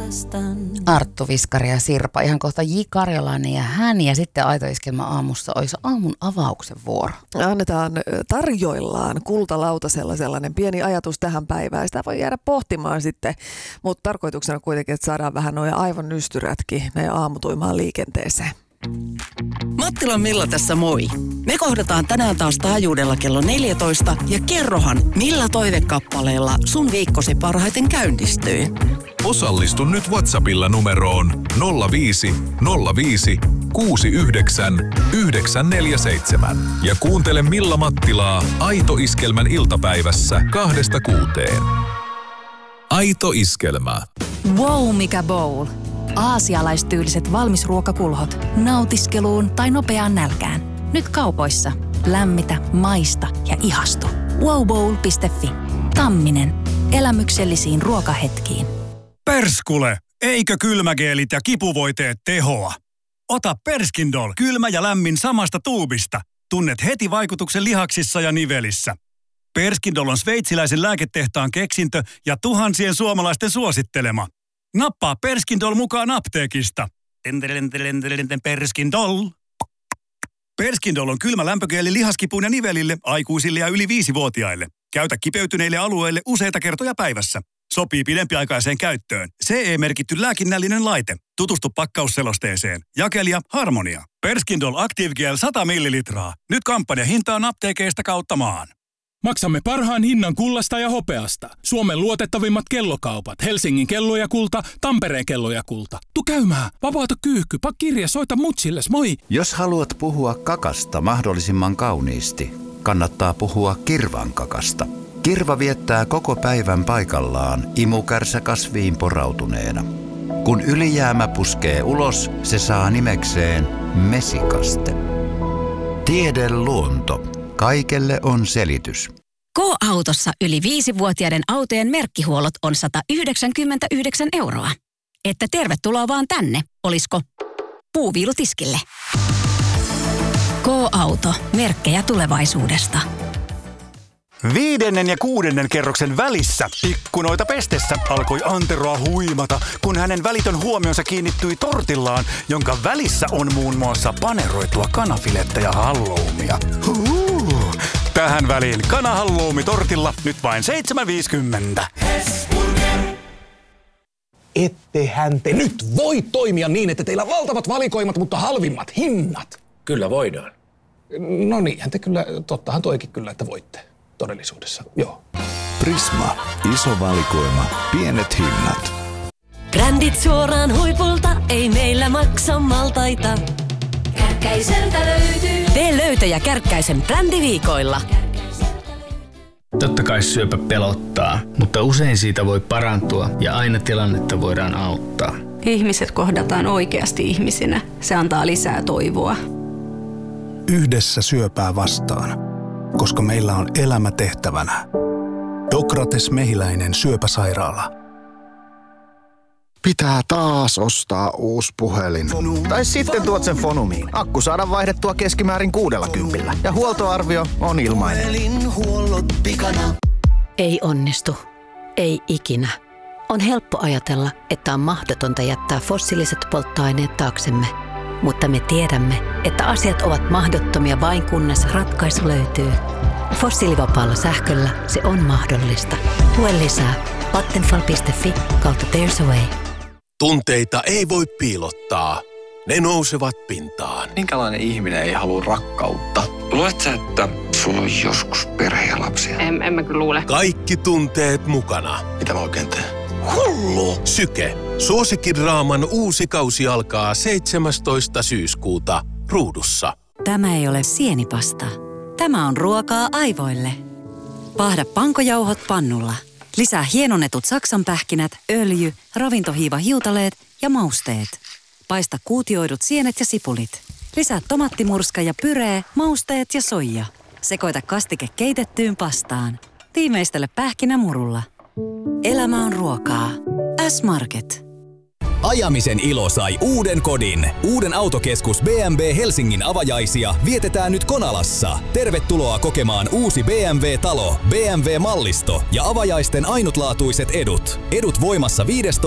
Arttu Viskari ja Sirpa, ihan kohta J. Karjalainen ja hän, ja sitten Aito Iskelmä aamussa olisi aamun avauksen vuoro. Tarjoillaan kultalautasella sellainen pieni ajatus tähän päivään. Sitä voi jäädä pohtimaan sitten, mutta tarkoituksena kuitenkin, että saadaan vähän noja aivon nystyrätkin näin aamutuimaan liikenteeseen. Mattilan Milla tässä moi. Me kohdataan tänään taas taajuudella kello 14 ja kerrohan, millä toivekappaleella sun viikkosi parhaiten käynnistyy. Osallistu nyt WhatsAppilla numeroon 05 05 69 947 ja kuuntele Milla Mattilaa Aito Iskelmän iltapäivässä 2-6. Aito Iskelmä. Wow, mikä bowl! Aasialaistyyliset valmisruokakulhot. Nautiskeluun tai nopeaan nälkään. Nyt kaupoissa. Lämmitä, maista ja ihastu. wowbowl.fi. Tamminen. Elämyksellisiin ruokahetkiin. Perskule! Eikö kylmägeelit ja kipuvoiteet tehoa? Ota Perskindol, kylmä ja lämmin samasta tuubista. Tunnet heti vaikutuksen lihaksissa ja nivelissä. Perskindol on sveitsiläisen lääketehtaan keksintö ja tuhansien suomalaisten suosittelema. Nappaa Perskindol mukaan apteekista. Perskindol. Perskindol on kylmä lämpögeeli lihaskipuun ja nivelille, aikuisille ja yli 5-vuotiaille. Käytä kipeytyneille alueille useita kertoja päivässä. Sopii pidempiaikaiseen käyttöön. CE-merkitty lääkinnällinen laite. Tutustu pakkausselosteeseen. Jakelija Harmonia. Perskindol Active Gel 100 millilitraa. Nyt kampanjahintaan apteekeista kautta maan. Maksamme parhaan hinnan kullasta ja hopeasta. Suomen luotettavimmat kellokaupat. Helsingin kello ja kulta, Tampereen kello ja kulta. Tu käymään. Vapaata kyyhky. Pak kirja, soita mutsilles. Moi. Jos haluat puhua kakasta mahdollisimman kauniisti, kannattaa puhua kirvankakasta. Kirva viettää koko päivän paikallaan imukärsäkasviin porautuneena. Kun ylijäämä puskee ulos, se saa nimekseen mesikaste. Tiede luonto. Kaikelle on selitys. K-autossa yli 5-vuotiaiden autojen merkkihuollot on 199 €. Että tervetuloa vaan tänne, olisko? Puuviilutiskille. K-auto. Merkkejä tulevaisuudesta. 5. ja 6. kerroksen välissä, ikkunoita pestessä, alkoi Anteroa huimata, kun hänen välitön huomionsa kiinnittyi tortillaan, jonka välissä on muun muassa paneroitua kanafilettä ja halloumia. Tähän väliin kanahalloumi tortilla nyt vain 7,50. Ettehän te nyt voi toimia niin, että teillä on valtavat valikoimat, mutta halvimmat hinnat. Kyllä voidaan. No niinhän te kyllä, tottahan toikin kyllä, että voitte. Todellisuudessa, joo. Prisma. Iso valikoima. Pienet hinnat. Brändit suoraan huipulta, ei meillä maksa maltaita. Kärkkäiseltä löytyy. Tee löytöjä Kärkkäisen brändiviikoilla. Totta kai syöpä pelottaa, mutta usein siitä voi parantua ja aina tilannetta voidaan auttaa. Ihmiset kohdataan oikeasti ihmisinä. Se antaa lisää toivoa. Yhdessä syöpää vastaan. Koska meillä on elämä tehtävänä. Dokrates Mehiläinen syöpäsairaala. Pitää taas ostaa uusi puhelin. Tai sitten tuot sen Fonumiin. Akku saadaan vaihdettua keskimäärin 60 ja huoltoarvio on ilmainen. Ei onnistu. Ei ikinä. On helppo ajatella, että on mahdotonta jättää fossiiliset polttoaineet taaksemme. Mutta me tiedämme, että asiat ovat mahdottomia vain kunnes ratkaisu löytyy. Fossiilivapaalla sähköllä se on mahdollista. Lue lisää vattenfall.fi/there's a way. Tunteita ei voi piilottaa. Ne nousevat pintaan. Minkälainen ihminen ei halua rakkautta? Luuletko sä, että sulla on joskus perhe ja lapsia? En mä kyllä luule. Kaikki tunteet mukana. Mitä mä oikein teen? Hullu! Syke. Suosikkidraaman uusi kausi alkaa 17. syyskuuta Ruudussa. Tämä ei ole sienipasta. Tämä on ruokaa aivoille. Paahda pankojauhot pannulla. Lisää hienonnetut saksanpähkinät, öljy, ravintohiivahiutaleet ja mausteet. Paista kuutioidut sienet ja sipulit. Lisää tomattimurska ja pyree, mausteet ja soija. Sekoita kastike keitettyyn pastaan. Tiimeistele pähkinämurulla. Elämä on ruokaa. S-Market. Ajamisen ilo sai uuden kodin. Uuden autokeskus BMW Helsingin avajaisia vietetään nyt Konalassa. Tervetuloa kokemaan uusi BMW-talo, BMW-mallisto ja avajaisten ainutlaatuiset edut. Edut voimassa 15.